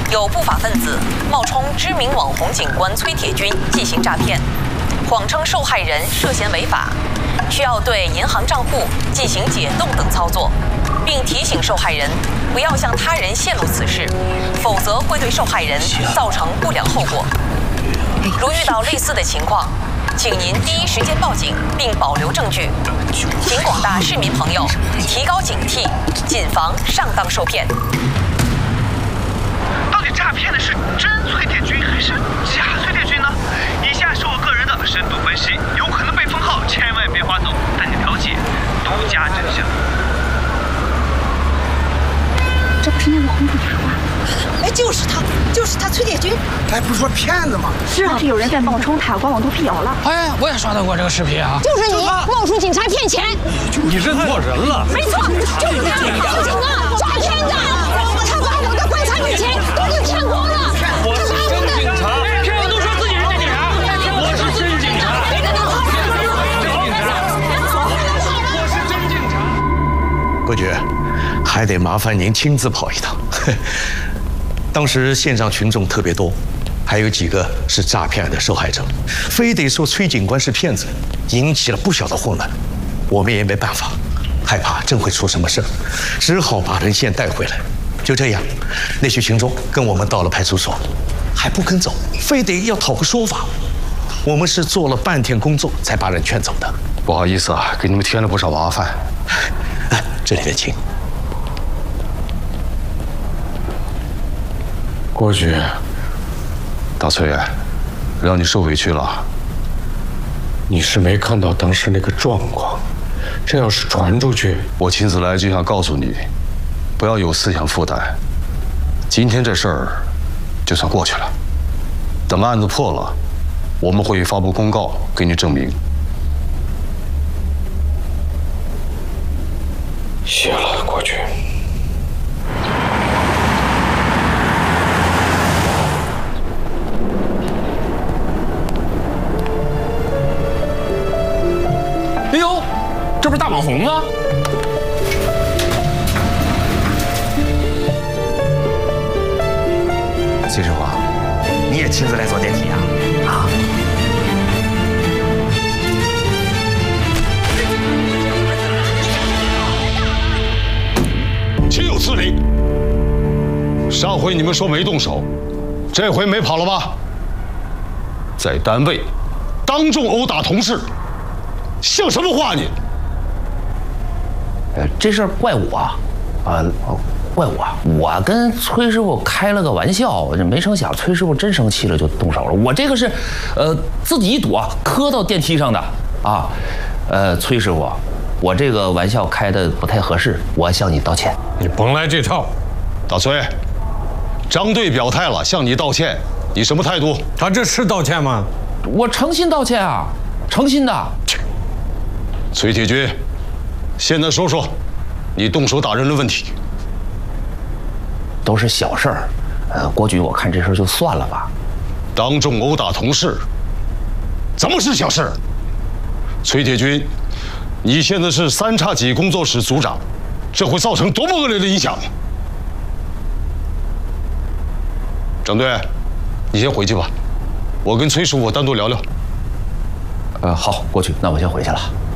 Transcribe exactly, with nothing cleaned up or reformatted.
有不法分子冒充知名网红警官崔铁军进行诈骗，谎称受害人涉嫌违法，需要对银行账户进行解冻等操作，并提醒受害人不要向他人泄露此事，否则会对受害人造成不良后果。如遇到类似的情况，请您第一时间报警并保留证据，请广大市民朋友提高警惕，谨防上当受骗。 到底诈骗的是真崔铁军还是假崔铁军呢？以下是我个人的深度分析，有可能被封号，千万别划走，带你了解独家真相。 这不是那个红薯茶吗？ 哎，就是他，就是他，崔铁军。 哎，不是说骗子吗？ 是啊，是有人在冒充他，官网都辟谣了。 哎，我也刷到过这个视频啊。 就是你冒充警察骗钱。 你认错人了。 没错，就是他，报警啊！诈骗的，他把我的棺材里钱都给骗光了。 我是真警察，骗子都说自己是真警察，我是真警察。我是真警察。 郭局，还得麻烦您亲自跑一趟。当时现场群众特别多，还有几个是诈骗案的受害者，非得说崔警官是骗子，引起了不小的混乱。我们也没办法，害怕真会出什么事，只好把人先带回来。就这样，那些群众跟我们到了派出所，还不跟走，非得要讨个说法。我们是做了半天工作才把人劝走的。 不好意思啊，给你们添了不少麻烦。 哎，这里的请。 郭局，大崔，让你受委屈了。 你是没看到当时那个状况，这要是传出去， 我亲自来就想告诉你，不要有思想负担。今天这事儿就算过去了，等案子破了，我们会发布公告给你证明。 谢了，郭局。 哎呦，这不是大网红吗？ 崔师傅，你也亲自来坐电梯呀？啊！ 岂有此理！上回你们说没动手，这回没跑了吧？在单位当众殴打同事，像什么话你？ 呃，这事儿怪我，啊、呃，怪我，我跟崔师傅开了个玩笑，这没成想崔师傅真生气了就动手了。我这个是，呃，自己一躲磕到电梯上的啊，呃，崔师傅，我这个玩笑开的不太合适，我向你道歉。 你甭来这套， 大崔，张队表态了，向你道歉，你什么态度？ 他这是道歉吗？ 我诚心道歉啊，诚心的。 崔铁军，现在说说，你动手打人的问题。 都是小事儿，呃，郭局，我看这事儿就算了吧。 当众殴打同事，怎么是小事？崔铁军，你现在是三叉戟工作室组长，这会造成多么恶劣的影响？张队，你先回去吧，我跟崔师傅单独聊聊。 呃，好，郭局，那我先回去了。